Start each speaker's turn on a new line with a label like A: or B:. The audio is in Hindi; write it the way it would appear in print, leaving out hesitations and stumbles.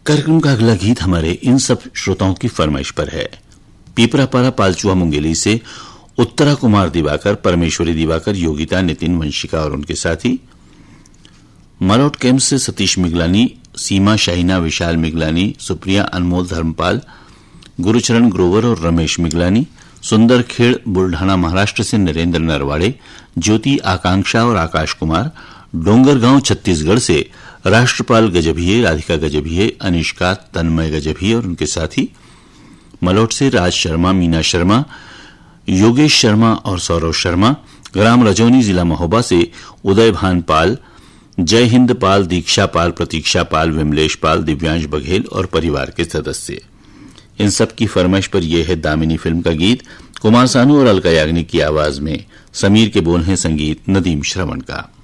A: कार्यक्रम का अगला गीत हमारे इन सब श्रोताओं की फरमाइश पर है। पीपरापारा पालचुआ मुंगेली से उत्तरा कुमार दिवाकर, परमेश्वरी दिवाकर, योगिता, नितिन, वंशिका और उनके साथी। मरोट कैंप से सतीश मिगलानी, सीमा, शाहीना, विशाल मिगलानी, सुप्रिया, अनमोल, धर्मपाल, गुरुचरण ग्रोवर और रमेश मिगलानी। सुंदर खेड़ बुल्ढाना महाराष्ट्र से नरेंद्र नरवाड़े, ज्योति, आकांक्षा और आकाश कुमार। डोंगरगांव छत्तीसगढ़ से राष्ट्रपाल गजभिये, राधिका गजभिये, अनिष्का, तन्मय गजभिये और उनके साथी। मलोट से राज शर्मा, मीना शर्मा, योगेश शर्मा और सौरव शर्मा। ग्राम रजौनी, जिला महोबा से उदय भान पाल, जय हिंद पाल, दीक्षा पाल, प्रतीक्षा पाल, विमलेश पाल, दिव्यांश बघेल और परिवार के सदस्य। इन सब की फरमाइश पर यह है दामिनी फिल्म का गीत, कुमार सानू और अलका याग्निक की आवाज में। समीर के बोल हैं, संगीत नदीम श्रवण का।